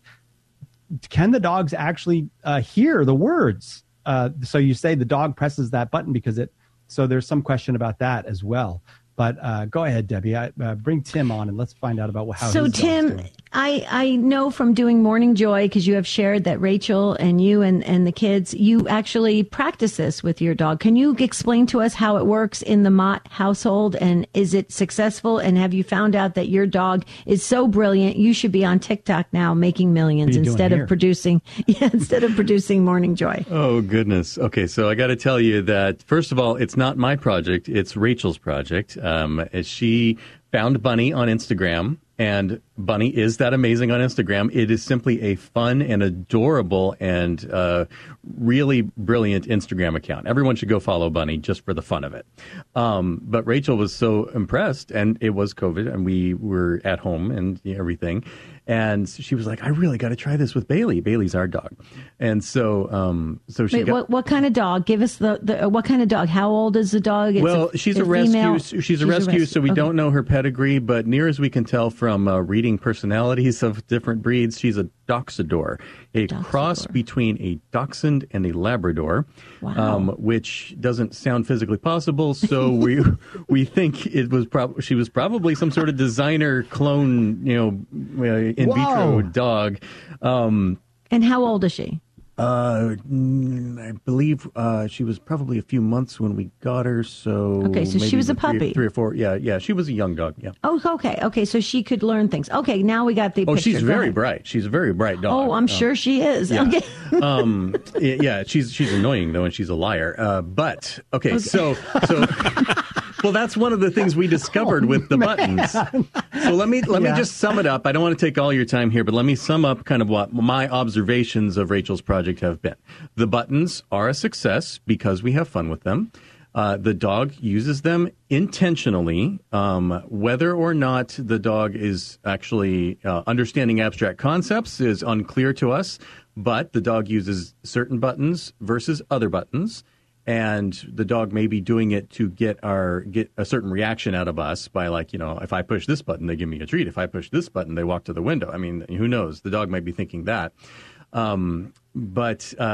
can the dogs actually uh, hear the words? Uh, so you say the dog presses that button because it, so there's some question about that as well. But uh, go ahead, Debbie. I, uh, bring Tim on and let's find out about how. So, his Tim, I I know from doing Morning Joy, because you have shared that Rachel and you and, and the kids, you actually practice this with your dog. Can you explain to us how it works in the Mott household, and is it successful? And have you found out that your dog is so brilliant, you should be on TikTok now making millions instead of producing yeah, instead of producing Morning Joy? Oh goodness. Okay, so I got to tell you that first of all, it's not my project; it's Rachel's project. Um, she found Bunny on Instagram, and Bunny is that amazing on Instagram. It is simply a fun and adorable and uh, really brilliant Instagram account. Everyone should go follow Bunny just for the fun of it. Um, but Rachel was so impressed, and it was COVID, and we were at home and everything. And she was like, I really got to try this with Bailey. Bailey's our dog. And so um, so she Wait, got... what, what kind of dog? Give us the, the, what kind of dog? How old is the dog? It's well, a, she's a, a rescue. female? She's, She's a a rescue, rescue. so we Okay. don't know her pedigree, but near as we can tell from uh, reading personalities of different breeds, she's a Doxador, a Doxador. cross between a Dachshund and a Labrador, Wow. um, which doesn't sound physically possible. So we we think it was prob- she was probably some sort of designer clone, you know, uh, in Whoa. vitro dog. Um, And how old is she? Uh, mm, I believe uh, she was probably a few months when we got her. So Okay, so she maybe was a three- puppy. three or four. Yeah, yeah, she was a young dog. Yeah. Oh, okay, okay. So she could learn things. Okay, now we got the Oh, picture. she's Go very ahead. bright. She's a very bright dog. Oh, I'm Uh, sure she is. yeah. Okay. um, y- yeah, she's she's annoying though, and she's a liar. Uh, but okay, Okay. so so. Well, that's one of the things we discovered with the buttons. So let me let Yeah. me just sum it up. I don't want to take all your time here, but let me sum up kind of what my observations of Rachel's project have been. The buttons are a success because we have fun with them. Uh, the dog uses them intentionally. Um, whether or not the dog is actually uh, understanding abstract concepts is unclear to us, but the dog uses certain buttons versus other buttons. And the dog may be doing it to get our get a certain reaction out of us by, like, you know, if I push this button, they give me a treat. If I push this button, they walk to the window. I mean, who knows? The dog might be thinking that. Um, but uh,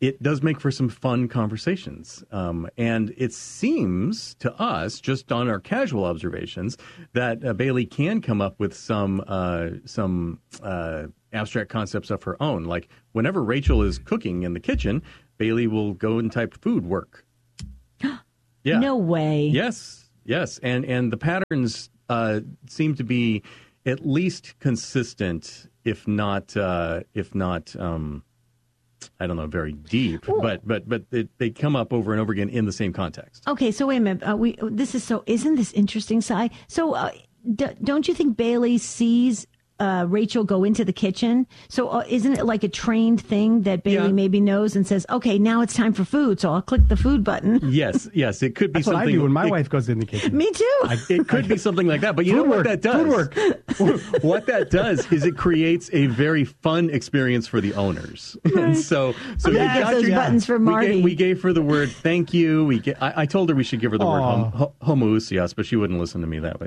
it does make for some fun conversations. Um, and it seems to us, just on our casual observations, that uh, Bailey can come up with some uh, some uh, abstract concepts of her own. Like whenever Rachel is cooking in the kitchen, Bailey will go and type food work. Yeah. No way. Yes, yes. And, and the patterns uh, seem to be at least consistent, if not, uh, if not, um, I don't know, very deep. Well, but but but it, they come up over and over again in the same context. Okay, so wait a minute. Uh, we this is so. Isn't this interesting, Si? So uh, d- don't you think Bailey sees uh, Rachel go into the kitchen? So uh, isn't it like a trained thing that Bailey Yeah. maybe knows and says, "Okay, now it's time for food." So I'll click the food button. Yes, yes, it could be That's something. what I do when my it, wife goes in the kitchen. Me too. I, it could be something like that. But you Food know what work, that does? food work. What that does is it creates a very fun experience for the owners. And so, so I'm you gonna get got those your, buttons for we Marty. gave, we gave her the word thank you. We get, I, I told her we should give her the word Aw. hom, ho, homoousios, but she wouldn't listen to me that way.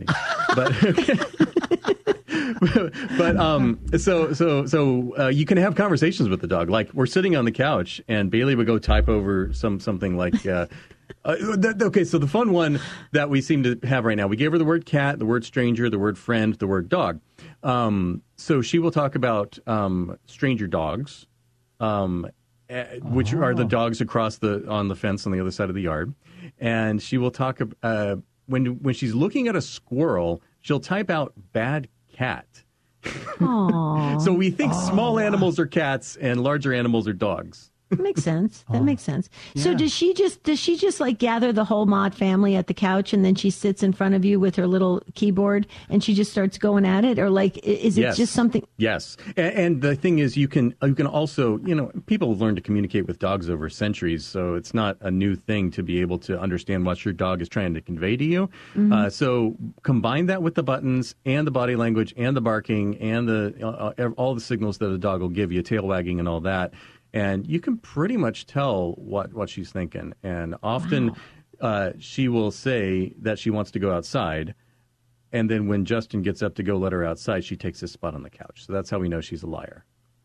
But but um, so so so uh, you can have conversations with the dog. Like we're sitting on the couch, and Bailey would go type over some something like. Uh, Uh, that, okay, so the fun one that we seem to have right now, we gave her the word cat, the word stranger, the word friend, the word dog. Um, so she will talk about um, stranger dogs, um, uh, which Oh. are the dogs across the on the fence on the other side of the yard, and she will talk uh, when when she's looking at a squirrel, she'll type out bad cat. Aww. So we think small animals are cats and larger animals are dogs. That makes sense. That makes sense. So does she just does she just like gather the whole Maude family at the couch and then she sits in front of you with her little keyboard and she just starts going at it, or like i- is it Yes. just something? Yes, and, and the thing is, you can you can also you know people have learned to communicate with dogs over centuries, so it's not a new thing to be able to understand what your dog is trying to convey to you. Mhm. Uh, so combine that with the buttons and the body language and the barking and the uh, uh, all the signals that a dog will give you, tail wagging and all that. And you can pretty much tell what, what she's thinking. And often uh, she will say that she wants to go outside. And then when Justin gets up to go let her outside, she takes his spot on the couch. So that's how we know she's a liar.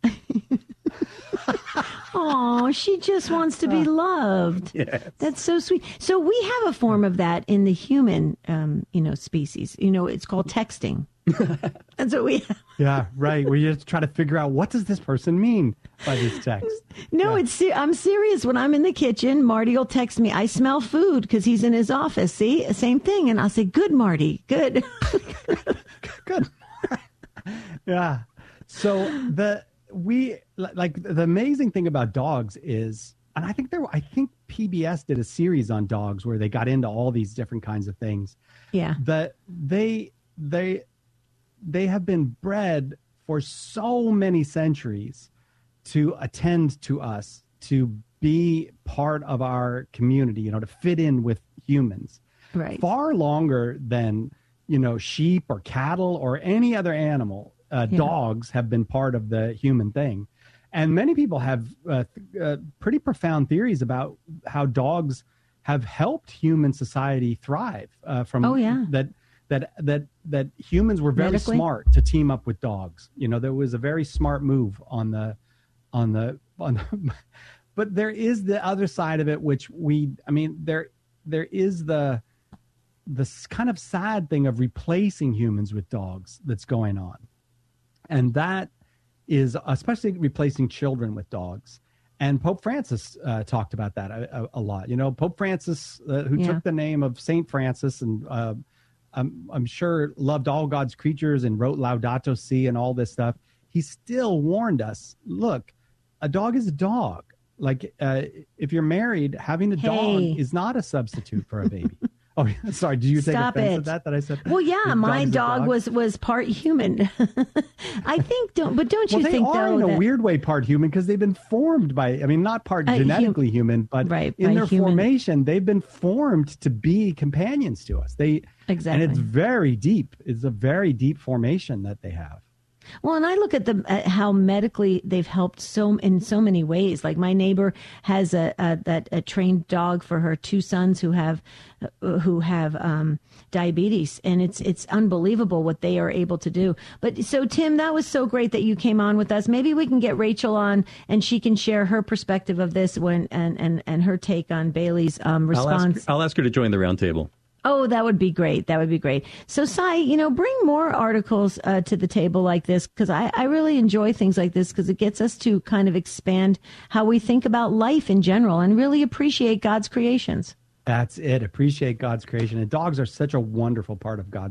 Oh, she just wants to be loved. Yes. That's so sweet. So we have a form of that in the human, um, you know, species. You know, it's called texting. That's what we have. Yeah, right. Where you have to try to figure out what does this person mean by this text. No, it's se- I'm serious. When I'm in the kitchen, Marty will text me, "I smell food," because he's in his office. See, same thing. And I'll say, "Good, Marty. Good." Good. Yeah. So the we like the amazing thing about dogs is, and I think there, I think P B S did a series on dogs where they got into all these different kinds of things. Yeah. That they they they have been bred for so many centuries to attend to us, to be part of our community, you know, to fit in with humans. Right. Far longer than, you know, sheep or cattle or any other animal. Uh, Yeah. Dogs have been part of the human thing. And many people have uh, th- uh, pretty profound theories about how dogs have helped human society thrive. Uh, from Oh, yeah. that that that that humans were very Medically? smart to team up with dogs. You know, there was a very smart move on the on the on the, but there is the other side of it, which we, I mean, there there is the the s- kind of sad thing of replacing humans with dogs that's going on, and that is especially replacing children with dogs. And Pope Francis uh, talked about that a, a, a lot. You know, Pope Francis, uh, who Yeah. took the name of Saint Francis, and uh, I'm, I'm sure loved all God's creatures and wrote Laudato Si and all this stuff. He still warned us: look, a dog is a dog. Like, uh, if you're married, having a Hey. dog is not a substitute for a baby. Oh, sorry. Did you take Stop offense it. at that? That I said. Well, yeah, Your my is a dog, was was part human. I think, don't, but don't you well, they think are though in a that, weird way part human because they've been formed by, I mean, not part Uh, hum- genetically human, but Right, in by their human. formation, they've been formed to be companions to us. They Exactly. And it's very deep. It's a very deep formation that they have. Well, and I look at the at how medically they've helped so in so many ways. Like my neighbor has a, a that a trained dog for her two sons who have uh, who have um, diabetes, and it's it's unbelievable what they are able to do. But so Tim, that was so great that you came on with us. Maybe we can get Rachel on, and she can share her perspective of this when and and, and her take on Bailey's um, response. I'll ask, I'll ask her to join the roundtable. Oh, that would be great. That would be great. So, Sai, you know, bring more articles uh, to the table like this, because I, I really enjoy things like this, because it gets us to kind of expand how we think about life in general and really appreciate God's creations. That's it. Appreciate God's creation. And dogs are such a wonderful part of God's